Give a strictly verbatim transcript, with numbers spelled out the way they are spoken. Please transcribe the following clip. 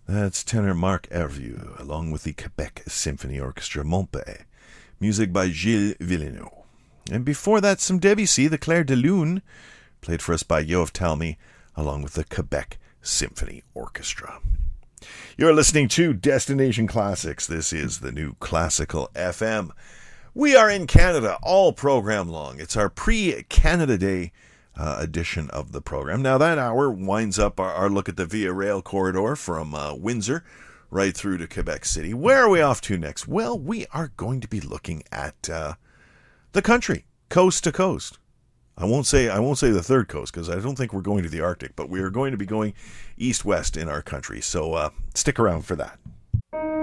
That's tenor Marc Hervieux, along with the Quebec Symphony Orchestra Montpellier. Music by Gilles Villeneuve. And before that, some Debussy, the Clair de Lune, played for us by Yoav Talmy, along with the Quebec Symphony Orchestra. You're listening to Destination Classics. This is the new Classical F M. We are in Canada all program long. It's our pre-Canada Day uh, edition of the program. Now, that hour winds up our, our look at the Via Rail corridor from uh, Windsor right through to Quebec City. Where are we off to next? Well, we are going to be looking at uh, the country, coast to coast. I won't say I won't say the third coast because I don't think we're going to the Arctic, but we are going to be going east-west in our country. So uh, stick around for that.